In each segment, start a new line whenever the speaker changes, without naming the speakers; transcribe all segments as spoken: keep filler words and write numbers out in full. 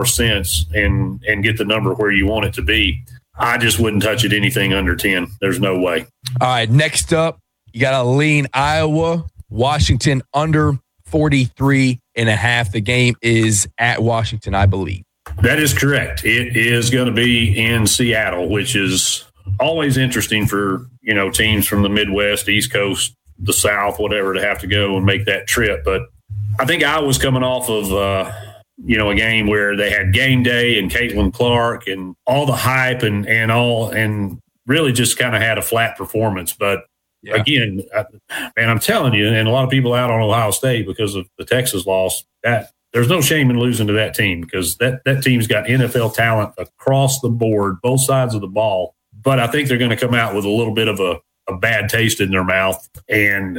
sense and and get the number where you want it to be, I just wouldn't touch it anything under ten. There's no way.
All right, next up, you got to lean Iowa, Washington under forty-three and a half. The game is at Washington, I believe.
That is correct. It is going to be in Seattle, which is always interesting for, you know, teams from the Midwest, East Coast, the South, whatever, to have to go and make that trip. But I think Iowa's coming off of, uh, you know, a game where they had game day and Caitlin Clark and all the hype and, and all, and really just kind of had a flat performance. But yeah. again, I, man, I'm telling you, and a lot of people out on Ohio State because of the Texas loss, that there's no shame in losing to that team because that, that team's got N F L talent across the board, both sides of the ball. But I think they're going to come out with a little bit of a, a bad taste in their mouth. And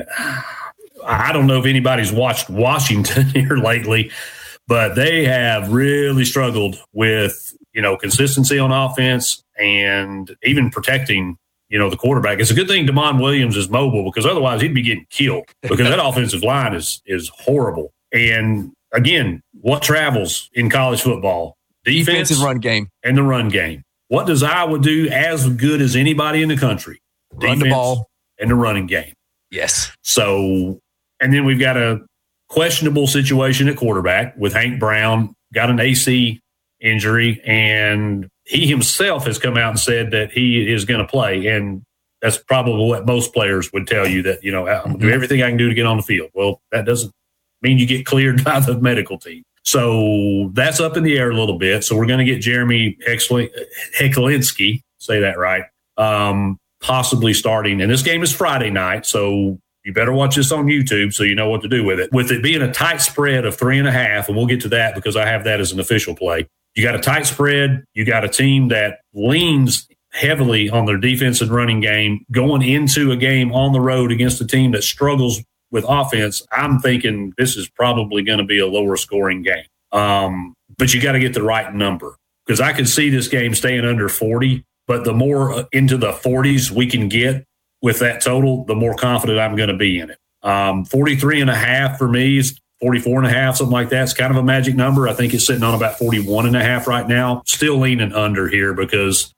I don't know if anybody's watched Washington here lately, but they have really struggled with, you know, consistency on offense and even protecting, you know, the quarterback. It's a good thing Damon Williams is mobile because otherwise he'd be getting killed because that offensive line is is horrible. And again, what travels in college football? Defense
and run game.
And the run game. What does Iowa do as good as anybody in the country?
Run the ball.
And the running game.
Yes.
So, and then we've got a questionable situation at quarterback with Hank Brown, got an A C injury, and he himself has come out and said that he is going to play. And that's probably what most players would tell you, that, you know, I'm going to do everything I can do to get on the field. Well, that doesn't mean you get cleared by the medical team. So that's up in the air a little bit. So we're going to get Jeremy Hecklinski, say that right, um, possibly starting. And this game is Friday night, so you better watch this on YouTube so you know what to do with it. With it being a tight spread of three and a half, and we'll get to that because I have that as an official play. You got a tight spread. You got a team that leans heavily on their defense and running game going into a game on the road against a team that struggles with offense. I'm thinking this is probably going to be a lower scoring game. Um, but you got to get the right number because I could see this game staying under forty, but the more into the forties we can get with that total, the more confident I'm going to be in it. Um, forty-three and a half for me is forty-four and a half, something like that. It's kind of a magic number. I think it's sitting on about forty-one and a half right now. Still leaning under here because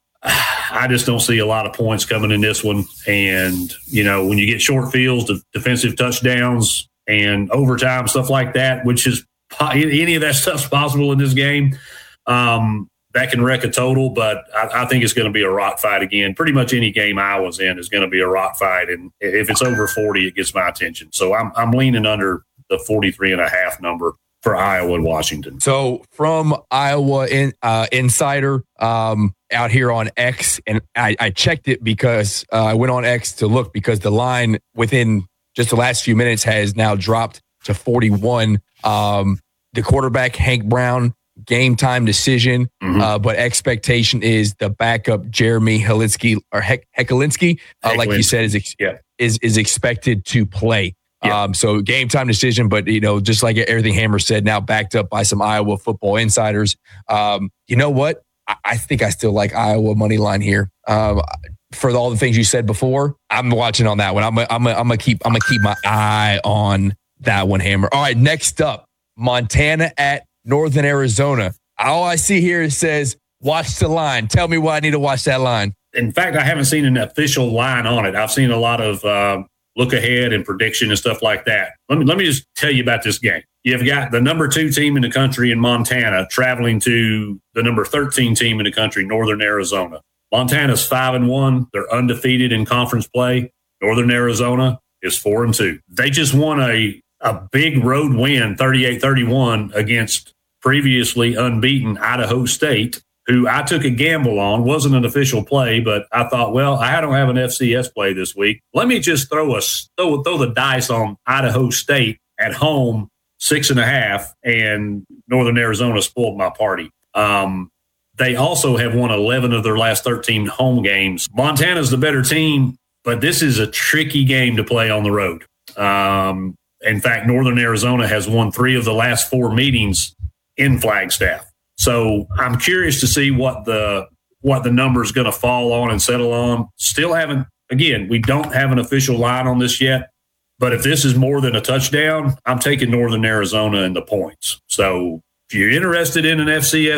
I just don't see a lot of points coming in this one. And, you know, when you get short fields, defensive touchdowns and overtime, stuff like that, which is any of that stuff's possible in this game, um, that can wreck a total. But I, I think it's going to be a rock fight again. Pretty much any game Iowa's in is going to be a rock fight. And if it's over forty, it gets my attention. So I'm, I'm leaning under the forty-three and a half number for Iowa and Washington.
So from Iowa in, uh, Insider um, out here on X, and I, I checked it because uh, I went on X to look because the line within just the last few minutes has now dropped to forty-one. Um, the quarterback, Hank Brown, game time decision, mm-hmm. uh, but expectation is the backup, Jeremy Hecklinski, or Heck, Hecklinski, uh, like you said, is, ex- yeah. is is expected to play. Yeah. Um, so game time decision, but, you know, just like everything Hammer said, now backed up by some Iowa football insiders. Um, you know what? I, I think I still like Iowa money line here. Um, for all the things you said before, I'm watching on that one. I'm I'm I'm gonna keep I'm gonna keep my eye on that one, Hammer. All right, next up, Montana at Northern Arizona. All I see here is says watch the line. Tell me why I need to watch that line.
In fact, I haven't seen an official line on it. I've seen a lot of uh, look ahead and prediction and stuff like that. Let me let me just tell you about this game. You've got the number two team in the country in Montana traveling to the number thirteen team in the country, Northern Arizona. Montana's five and one. They're undefeated in conference play. Northern Arizona is four and two. They just won a, a big road win, thirty-eight thirty-one, against previously unbeaten Idaho State, who I took a gamble on. Wasn't an official play, but I thought, well, I don't have an F C S play this week. Let me just throw a throw, throw the dice on Idaho State at home, six and a half, and Northern Arizona spoiled my party. Um, they also have won eleven of their last thirteen home games. Montana's the better team, but this is a tricky game to play on the road. Um, in fact, Northern Arizona has won three of the last four meetings in Flagstaff. So I'm curious to see what the what the number is going to fall on and settle on. Still haven't, again, we don't have an official line on this yet. But if this is more than a touchdown, I'm taking Northern Arizona in the points. So if you're interested in an F C S